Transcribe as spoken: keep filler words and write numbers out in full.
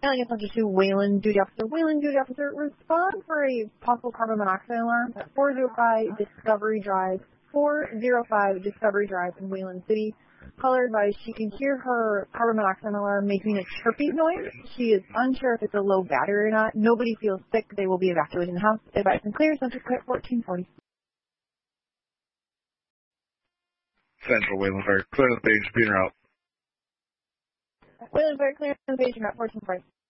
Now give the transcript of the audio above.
Alien Center two, Wayland Duty Officer. Wayland Duty Officer, respond for a possible carbon monoxide alarm at four oh five Discovery Drive, four oh five Discovery Drive in Wayland City. Caller advised she can hear her carbon monoxide alarm making a chirping noise. She is unsure if it's a low battery or not. Nobody feels sick. They will be evacuating the house. Advice and clear. Central Clear fourteen forty. Central Wayland Fire. Clear the page. Peter out. Wayland Fire, clear the page. You're at fourteen forty.